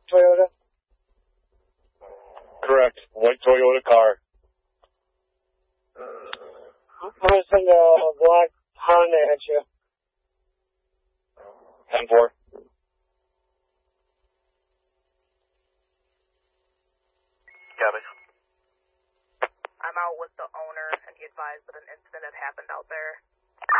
Toyota? Correct. White Toyota car. I'm going to send a black Honda at you. 10-4. Copy. I'm out with the owner, and he advised that an incident had happened out there.